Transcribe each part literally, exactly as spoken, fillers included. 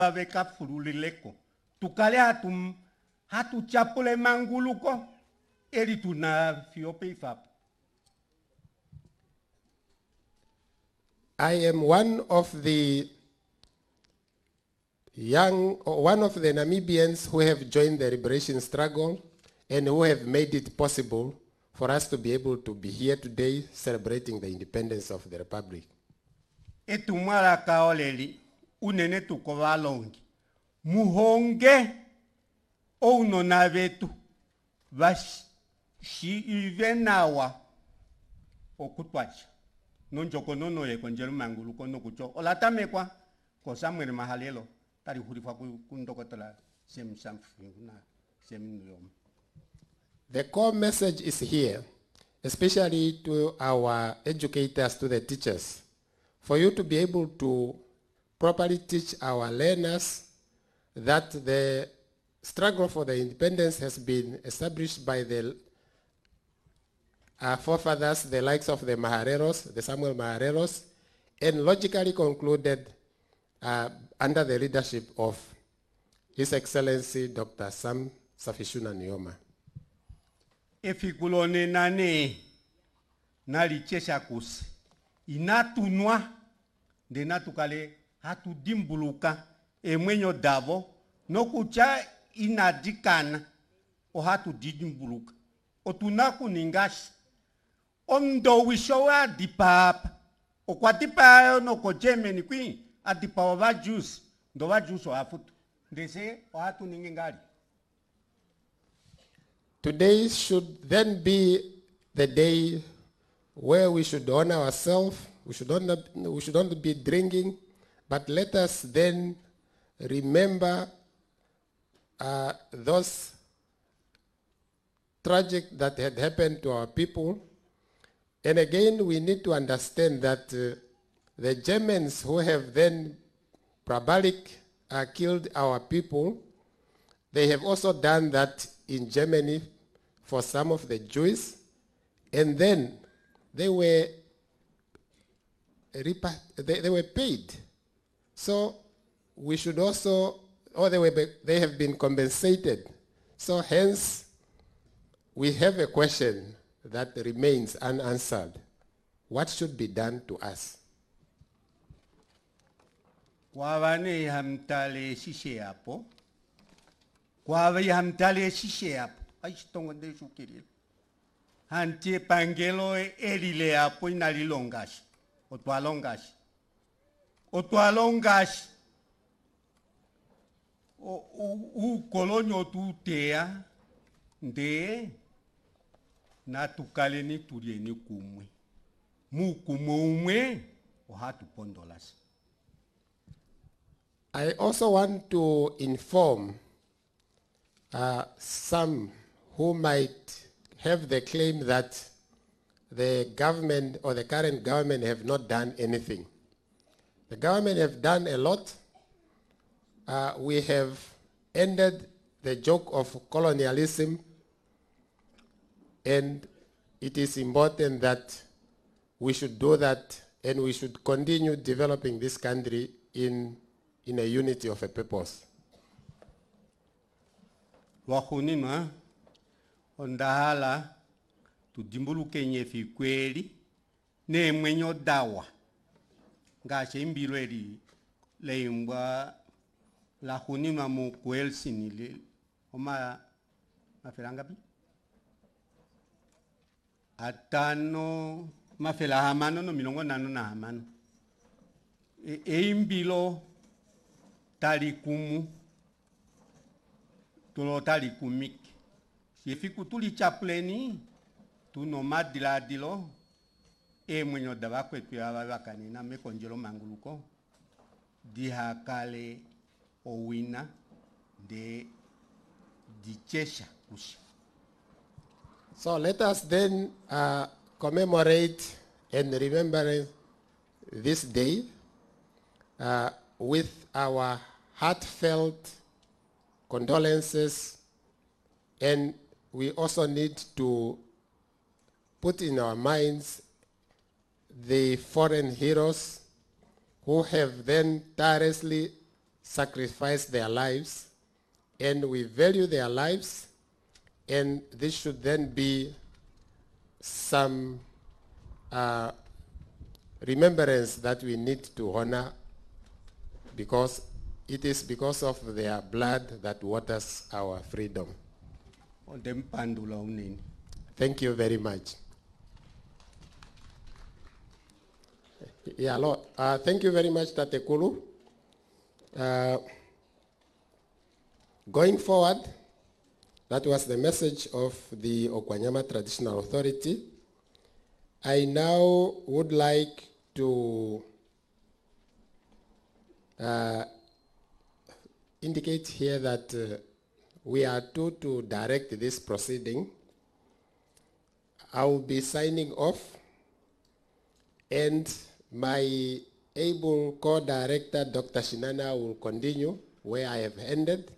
Beka fululileko. Tukale hatum hatu chapule manguluko eri tuna fiope ifap. I am one of the young, or one of the Namibians who have joined the liberation struggle and who have made it possible for us to be able to be here today celebrating the independence of the Republic. Etumara kaoleli unene tukovalongi. Muhonge ono na vetu vashi ivenawa okutwacha. Nonjoko nono ye konjelu mangulu kono kucho. Olatame kwa ko Samuel Mahalelo tari hurifa kundokotala sem samfuna sem nyom. The core message is here, especially to our educators, to the teachers, for you to be able to properly teach our learners that the struggle for the independence has been established by the our forefathers, the likes of the Mahareros, the Samuel Mahareros, and logically concluded uh, under the leadership of His Excellency Doctor Sam Safishuna Nujoma. Efikulone nane nalichesha kusi inatunwa de natukale hatu dimbuluka emwenyo davo nokucha inadikana o hatu dimbuluka otunaku ningashi ondo wishowa dipapa o kwa dipa no ko Germany queen adipa wa juice ndo wa juice o afutu ndese o hatu ningali. Today should then be the day where we should honor ourselves. We should not, we should not be drinking, but let us then remember uh, those tragic that had happened to our people. And again, we need to understand that uh, the Germans who have then barbaric uh, killed our people, they have also done that in Germany for some of the Jews, and then they were they, they were paid. So we should also, or they were they have been compensated. So hence, we have a question that remains unanswered. What should be done to us? Kwawane hamtale shishe hapo. Kwawe hamtale shishe hapo. Aistongo de shukiri. Hantie pangelo erile hapo inalilongashi. Otwalongashi. Otwalongashi. O u kolonyo tutea nde na tukaleni tulieni kumwe. Mu kumwe o hatu pondolas. I also want to inform uh, some who might have the claim that the government or the current government have not done anything. The government have done a lot. Uh, we have ended the joke of colonialism, and it is important that we should do that, and we should continue developing this country in in a unity of a purpose. Wakunima ondahala tudimbuluke nyefi kweli ne mwenyo dawa ngashe imbilo eri leimbwa la hunima mu kwelsini le oma mafela ngapi atano mafela hamano no milongo nano na hamano e, e imbilo talikumu tulo talikumik yefiku tuli chapleni tu no madiladilo e mwenyo daba kwetu ya bakanina me konjelo manguluko dihakale owina de dichesha kushi. So let us then uh, commemorate and remember this day uh, with our heartfelt condolences, and we also need to put in our minds the foreign heroes who have then tirelessly sacrificed their lives, and we value their lives, and this should then be some uh, remembrance that we need to honor, because it is because of their blood that waters our freedom. Ondempandula unini. Thank you very much. Yeah, Lord. Uh, thank you very much, Tatekulu. Uh, going forward, that was the message of the Okwanyama Traditional Authority. I now would like to uh, indicate here that uh, we are to, to direct this proceeding. I will be signing off, and my able co-director, Doctor Shinana, will continue where I have ended.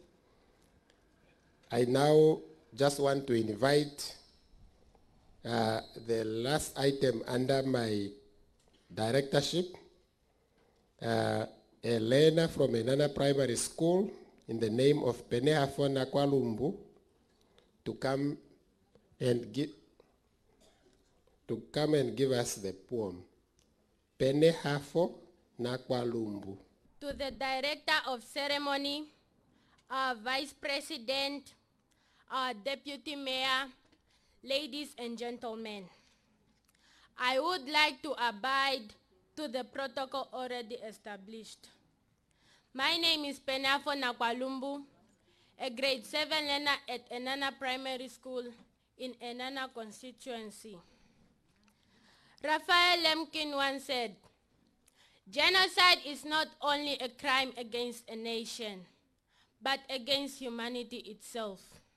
I now just want to invite uh, the last item under my directorship, uh, Elena from Enana Primary School, in the name of Penehafo Nakwalumbu, to come and give to come and give us the poem. Penehafo Nakwalumbu. To the Director of Ceremony, our Vice President, our Deputy Mayor, ladies and gentlemen, I would like to abide to the protocol already established. My name is Penehafo Nakwalumbu, a grade seven learner at Enana Primary School in Enana constituency. Raphael Lemkin once said, genocide is not only a crime against a nation, but against humanity itself.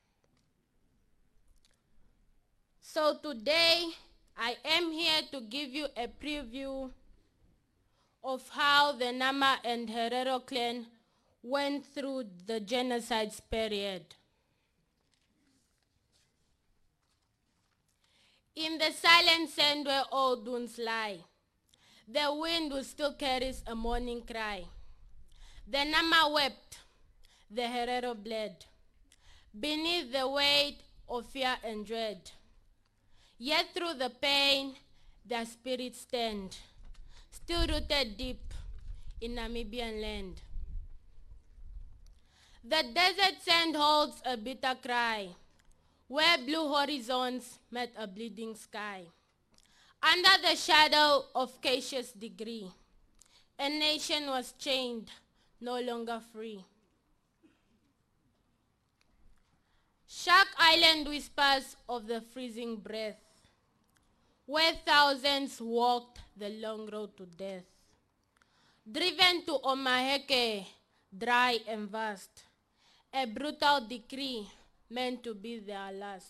So today, I am here to give you a preview of how the Nama and Herero clan went through the genocide period. In the silent sand where all dunes lie, the wind will still carries a morning cry. The Nama wept, the Herero bled, beneath the weight of fear and dread. Yet through the pain, their spirits stand, still rooted deep in Namibian land. The desert sand holds a bitter cry, where blue horizons met a bleeding sky. Under the shadow of Cassius' degree, a nation was chained, no longer free. Shark Island whispers of the freezing breath, where thousands walked the long road to death. Driven to Omaheke, dry and vast, a brutal decree meant to be their last.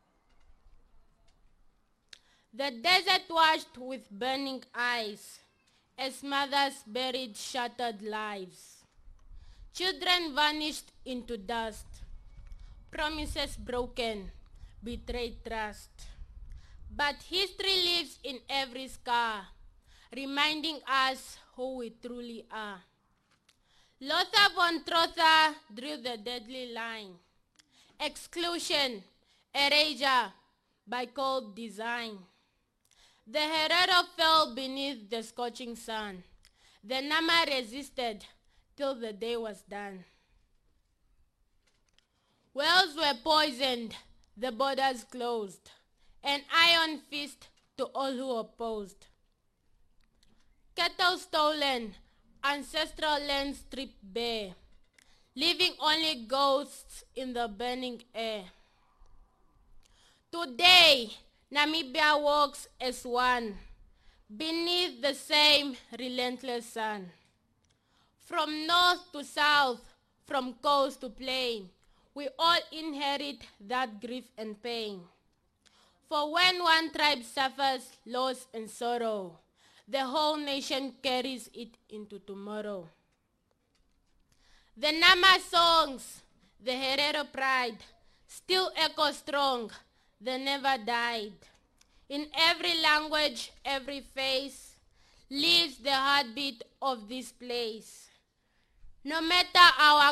The desert washed with burning eyes, as mothers buried shattered lives. Children vanished into dust, promises broken, betrayed trust. But history lives in every scar, reminding us who we truly are. Lothar von Trotha drew the deadly line. Exclusion, erasure, by cold design. The Herero fell beneath the scorching sun. The Nama resisted till the day was done. Wells were poisoned, the borders closed, an iron fist to all who opposed. Cattle stolen, ancestral land stripped bare, leaving only ghosts in the burning air. Today, Namibia walks as one, beneath the same relentless sun. From north to south, from coast to plain, we all inherit that grief and pain. For when one tribe suffers loss and sorrow, the whole nation carries it into tomorrow. The Nama songs, the Herero pride, still echo strong, they never died. In every language, every face, lives the heartbeat of this place. No matter our